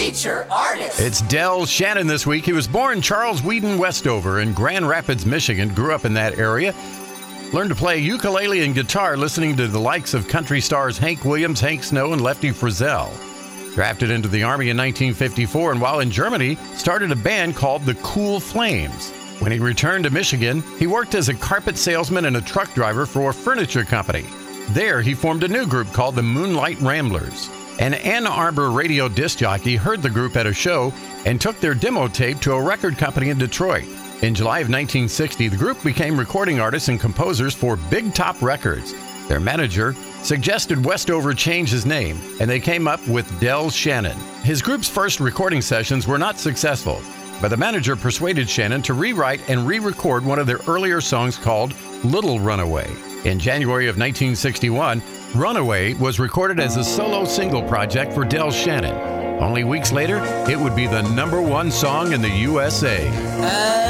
Feature Artist. It's Del Shannon this week. He was born Charles Whedon Westover in Grand Rapids, Michigan. Grew up in that area. Learned to play ukulele and guitar listening to the likes of country stars Hank Williams, Hank Snow, and Lefty Frizzell. Drafted into the Army in 1954, and while in Germany, started a band called the Cool Flames. When he returned to Michigan, he worked as a carpet salesman and a truck driver for a furniture company. There, he formed a new group called the Moonlight Ramblers. An Ann Arbor radio disc jockey heard the group at a show and took their demo tape to a record company in Detroit. In July of 1960, the group became recording artists and composers for Big Top Records. Their manager suggested Westover change his name, and they came up with Del Shannon. His group's first recording sessions were not successful, but the manager persuaded Shannon to rewrite and re-record one of their earlier songs called Little Runaway. In January of 1961, Runaway was recorded as a solo single project for Del Shannon. Only weeks later, it would be the #1 song in the USA.